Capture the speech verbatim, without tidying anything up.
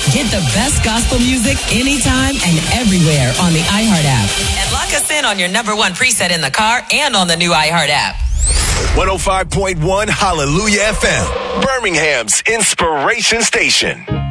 Get the best gospel music anytime and everywhere on the iHeart app. And lock us in on your number one preset in the car and on the new iHeart app. one oh five point one Hallelujah F M, Birmingham's inspiration station.